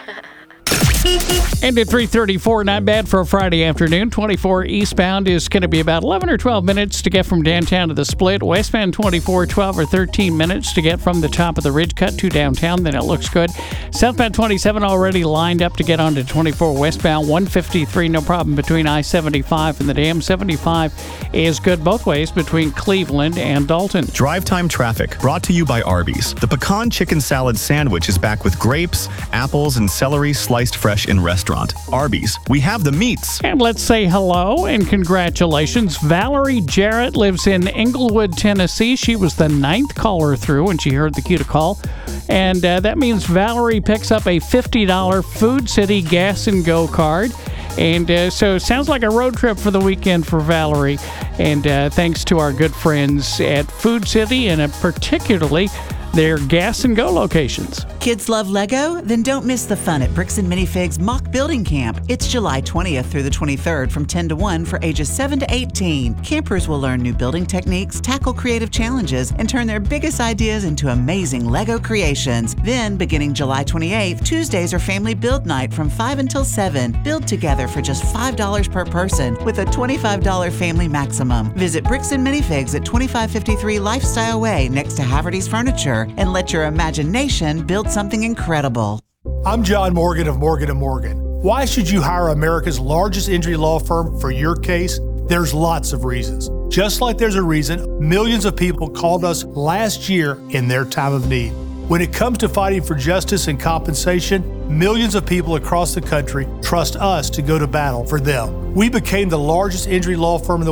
And at 3:34, not bad for a Friday afternoon. 24 eastbound is going to be about 11 or 12 minutes to get from downtown to the Split. Westbound 24, 12 or 13 minutes to get from the top of the ridge cut to downtown. Then it looks good. Southbound 27 already lined up to get onto 24 westbound. 153, no problem between I-75 and the dam. 75 is good both ways between Cleveland and Dalton. Drive time traffic brought to you by Arby's. The pecan chicken salad sandwich is back with grapes, apples, and celery sliced fresh in restaurant. Arby's, we have the meats. And let's say hello and congratulations. Valerie Jarrett lives in Englewood, Tennessee. She was the 9th caller through when she heard the cue to call. And that means Valerie picks up a $50 Food City Gas and Go card. And so it sounds like a road trip for the weekend for Valerie. And thanks to our good friends at Food City and particularly their Gas and Go locations. Kids love Lego? Then don't miss the fun at Bricks and Minifigs Mock Building Camp. It's July 20th through the 23rd from 10 to 1 for ages 7 to 18. Campers will learn new building techniques, tackle creative challenges, and turn their biggest ideas into amazing Lego creations. Then, beginning July 28th, Tuesdays are Family Build Night from 5 until 7. Build together for just $5 per person with a $25 family maximum. Visit Bricks and Minifigs at 2553 Lifestyle Way next to Haverty's Furniture and let your imagination build something incredible. I'm John Morgan of Morgan & Morgan. Why should you hire America's largest injury law firm for your case? There's lots of reasons. Just like there's a reason millions of people called us last year in their time of need. When it comes to fighting for justice and compensation, millions of people across the country trust us to go to battle for them. We became the largest injury law firm in the